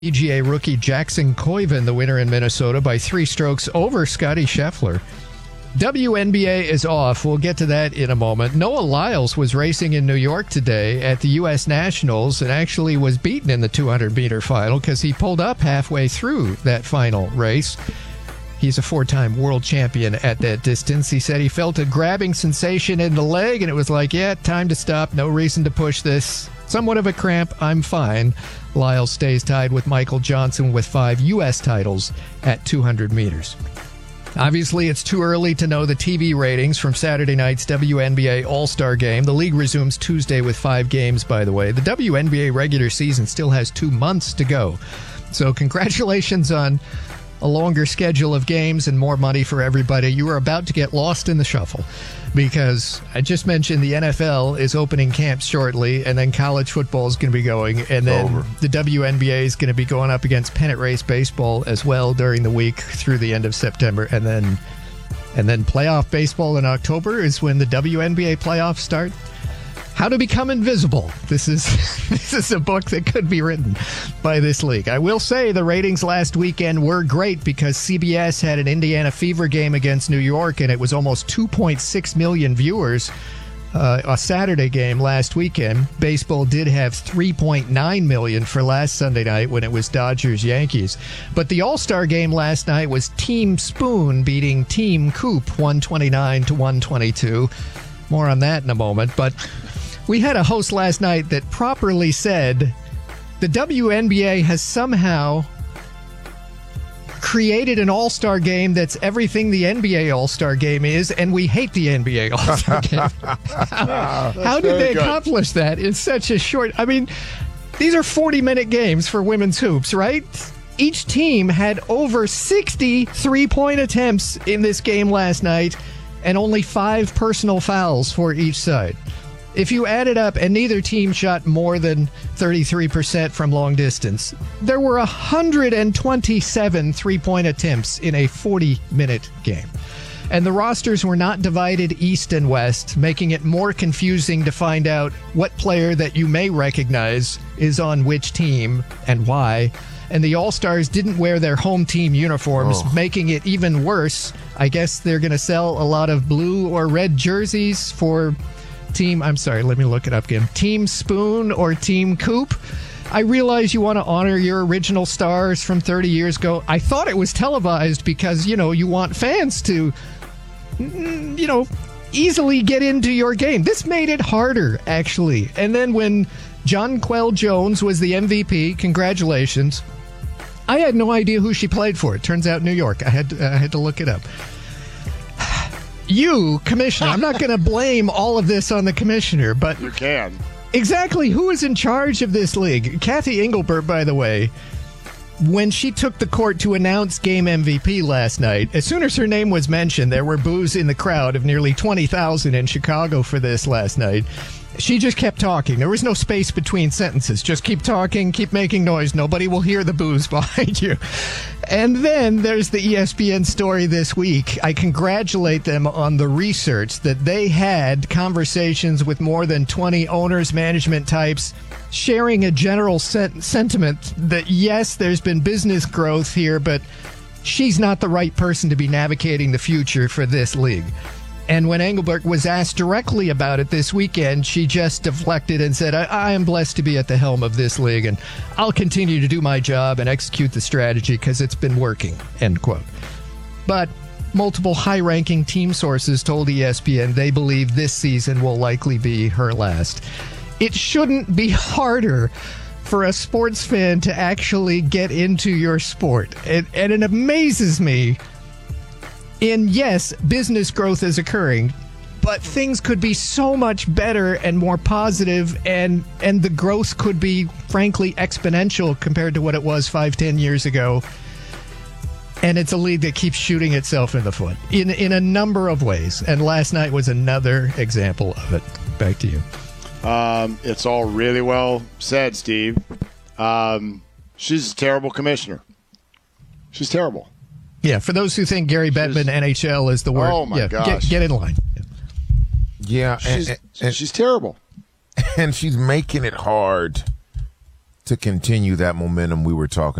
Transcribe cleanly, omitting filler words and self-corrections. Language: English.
PGA rookie Jackson Koiven, the winner in Minnesota, by 3 strokes over Scotty Scheffler. WNBA is off. We'll get to that in a moment. Noah Lyles was racing in New York today at the U.S. Nationals and actually was beaten in the 200-meter final because he pulled up halfway through that final race. He's a 4-time world champion at that distance. He said he felt a grabbing sensation in the leg, and it was like, yeah, time to stop. No reason to push this. Somewhat of a cramp. I'm fine. Lyles stays tied with Michael Johnson with 5 U.S. titles at 200 meters. Obviously, it's too early to know the TV ratings from Saturday night's WNBA All-Star Game. The league resumes Tuesday with 5 games, by the way. The WNBA regular season still has 2 months to go. So congratulations on a longer schedule of games and more money for everybody. You are about to get lost in the shuffle because I just mentioned the NFL is opening camp shortly, and then college football is going to be going, and then the WNBA is going to be going up against pennant race baseball as well during the week through the end of September, and then playoff baseball in October is when the WNBA playoffs start. How to Become Invisible. This is a book that could be written by this league. I will say the ratings last weekend were great because CBS had an Indiana Fever game against New York, and it was almost 2.6 million viewers. A Saturday game last weekend. Baseball did have 3.9 million for last Sunday night when it was Dodgers-Yankees. But the All-Star game last night was Team Spoon beating Team Coop 129-122. More on that in a moment. But we had a host last night that properly said the WNBA has somehow created an all-star game that's everything the NBA all-star game is, and we hate the NBA all-star game. How did they accomplish that in such a short... I mean, these are 40-minute games for women's hoops, right? Each team had over 60 three-point attempts in this game last night, and only 5 personal fouls for each side. If you add it up, and neither team shot more than 33% from long distance, there were 127 three-point attempts in a 40-minute game. And the rosters were not divided east and west, making it more confusing to find out what player that you may recognize is on which team and why. And the All-Stars didn't wear their home team uniforms, making it even worse. I guess they're going to sell a lot of blue or red jerseys for Team Spoon or Team Coop. I realize you want to honor your original stars from 30 years ago. I thought it was televised because, you want fans to, easily get into your game. This made it harder, actually. And then when Jonquel Jones was the MVP, congratulations. I had no idea who she played for. It turns out New York. I had to look it up. You, Commissioner, I'm not going to blame all of this on the Commissioner, but... You can. Exactly. Who is in charge of this league? Kathy Engelbert, by the way, when she took the court to announce game MVP last night, as soon as her name was mentioned, there were boos in the crowd of nearly 20,000 in Chicago for this last night. She just kept talking. There was no space between sentences. Just keep talking, keep making noise. Nobody will hear the boos behind you. And then there's the ESPN story this week. I congratulate them on the research that they had conversations with more than 20 owners, management types, sharing a general sentiment that, yes, there's been business growth here, but she's not the right person to be navigating the future for this league. And when Engelbert was asked directly about it this weekend, she just deflected and said, I am blessed to be at the helm of this league, and I'll continue to do my job and execute the strategy because it's been working, end quote. But multiple high-ranking team sources told ESPN they believe this season will likely be her last. It shouldn't be harder for a sports fan to actually get into your sport. And it amazes me. And yes, business growth is occurring, but things could be so much better and more positive, and the growth could be, frankly, exponential compared to what it was 5-10 years ago. And it's a league that keeps shooting itself in the foot in a number of ways. And last night was another example of it. Back to you. It's all really well said, Steve. She's a terrible commissioner. She's terrible. Yeah, for those who think Gary Bettman NHL is the word, oh my gosh. Get in line. Yeah, she's terrible. And she's making it hard to continue that momentum we were talking